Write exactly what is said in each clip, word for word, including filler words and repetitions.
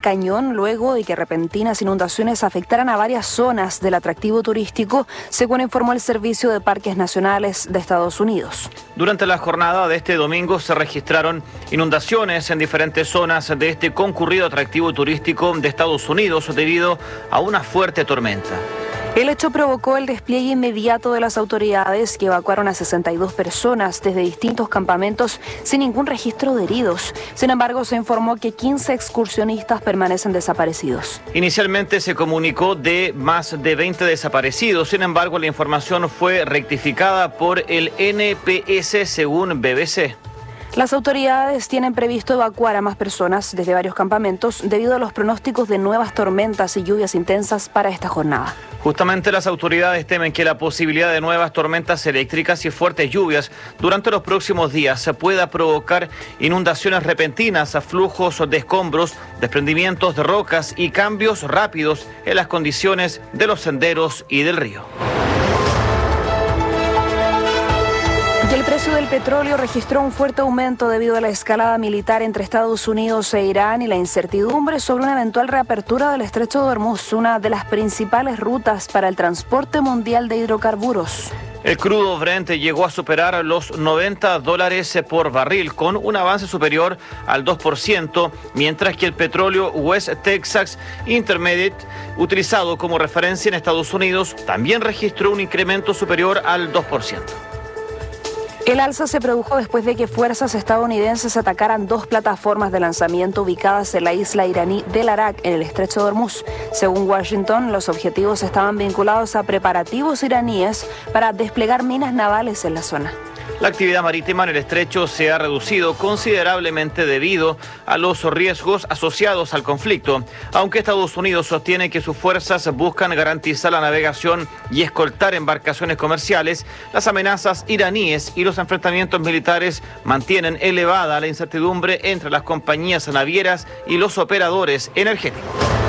cañón luego de que repentinas inundaciones afectaran a varias zonas del atractivo turístico, según informó el Servicio de Parques Nacionales de Estados Unidos. Durante la jornada de este domingo se registraron inundaciones en diferentes zonas de este concurrido atractivo turístico de Estados Unidos debido a una fuerte tormenta. El hecho provocó el despliegue inmediato de las autoridades, que evacuaron a sesenta y dos personas desde distintos campamentos sin ningún registro de heridos. Sin embargo, se informó que quince excursionistas permanecen desaparecidos. Inicialmente se comunicó de más de veinte desaparecidos. Sin embargo, la información fue rectificada por el N P S según B B C. Las autoridades tienen previsto evacuar a más personas desde varios campamentos debido a los pronósticos de nuevas tormentas y lluvias intensas para esta jornada. Justamente las autoridades temen que la posibilidad de nuevas tormentas eléctricas y fuertes lluvias durante los próximos días se pueda provocar inundaciones repentinas, flujos de escombros, desprendimientos de rocas y cambios rápidos en las condiciones de los senderos y del río. Y el precio del petróleo registró un fuerte aumento debido a la escalada militar entre Estados Unidos e Irán y la incertidumbre sobre una eventual reapertura del Estrecho de Hormuz, una de las principales rutas para el transporte mundial de hidrocarburos. El crudo Brent llegó a superar los noventa dólares por barril, con un avance superior al dos por ciento, mientras que el petróleo West Texas Intermediate, utilizado como referencia en Estados Unidos, también registró un incremento superior al dos por ciento. El alza se produjo después de que fuerzas estadounidenses atacaran dos plataformas de lanzamiento ubicadas en la isla iraní del Arak, en el Estrecho de Hormuz. Según Washington, los objetivos estaban vinculados a preparativos iraníes para desplegar minas navales en la zona. La actividad marítima en el estrecho se ha reducido considerablemente debido a los riesgos asociados al conflicto, aunque Estados Unidos sostiene que sus fuerzas buscan garantizar la navegación y escoltar embarcaciones comerciales. Las amenazas iraníes y los enfrentamientos militares mantienen elevada la incertidumbre entre las compañías navieras y los operadores energéticos.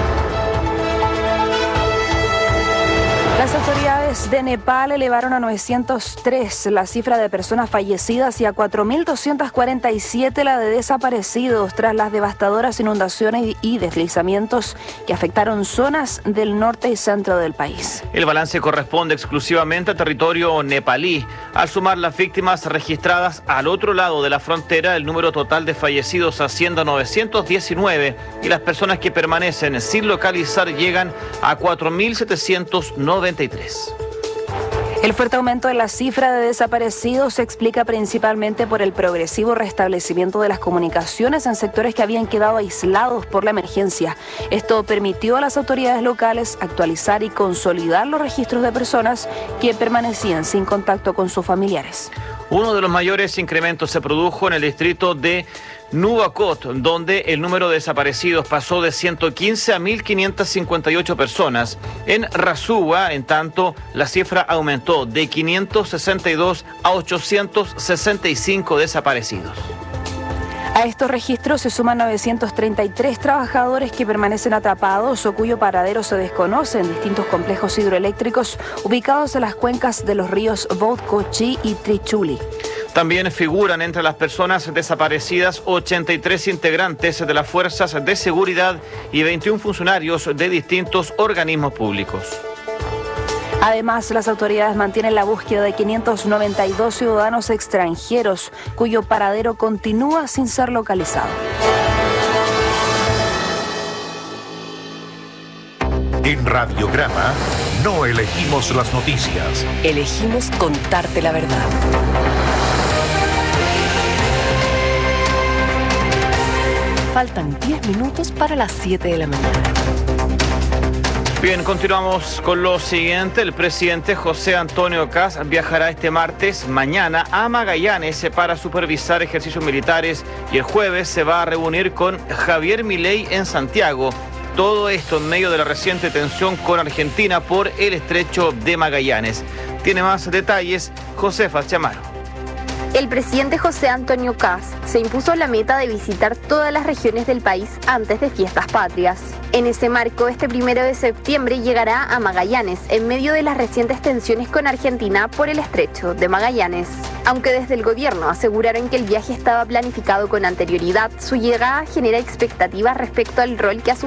Las autoridades de Nepal elevaron a novecientos tres la cifra de personas fallecidas y a cuatro mil doscientos cuarenta y siete la de desaparecidos tras las devastadoras inundaciones y deslizamientos que afectaron zonas del norte y centro del país. El balance corresponde exclusivamente al territorio nepalí. Al sumar las víctimas registradas al otro lado de la frontera, el número total de fallecidos asciende a novecientos diecinueve y las personas que permanecen sin localizar llegan a cuatro mil setecientos noventa y tres. El fuerte aumento en la cifra de desaparecidos se explica principalmente por el progresivo restablecimiento de las comunicaciones en sectores que habían quedado aislados por la emergencia. Esto permitió a las autoridades locales actualizar y consolidar los registros de personas que permanecían sin contacto con sus familiares. Uno de los mayores incrementos se produjo en el distrito de Nuwakot, donde el número de desaparecidos pasó de ciento quince a mil quinientas cincuenta y ocho personas. En Rasuwa, en tanto, la cifra aumentó de quinientos sesenta y dos a ochocientos sesenta y cinco desaparecidos. A estos registros se suman novecientos treinta y tres trabajadores que permanecen atrapados o cuyo paradero se desconoce en distintos complejos hidroeléctricos ubicados en las cuencas de los ríos Vodkochi y Trichuli. También figuran entre las personas desaparecidas ochenta y tres integrantes de las fuerzas de seguridad y veintiún funcionarios de distintos organismos públicos. Además, las autoridades mantienen la búsqueda de quinientos noventa y dos ciudadanos extranjeros cuyo paradero continúa sin ser localizado. En Radiograma no elegimos las noticias. Elegimos contarte la verdad. Faltan diez minutos para las siete de la mañana. Bien, continuamos con lo siguiente. El presidente José Antonio Kast viajará este martes, mañana, a Magallanes para supervisar ejercicios militares y el jueves se va a reunir con Javier Milei en Santiago. Todo esto en medio de la reciente tensión con Argentina por el estrecho de Magallanes. Tiene más detalles Josefa Chamaro. El presidente José Antonio Kast se impuso la meta de visitar todas las regiones del país antes de fiestas patrias. En ese marco, este primero de septiembre llegará a Magallanes, en medio de las recientes tensiones con Argentina por el estrecho de Magallanes. Aunque desde el gobierno aseguraron que el viaje estaba planificado con anterioridad, su llegada genera expectativas respecto al rol que asumirá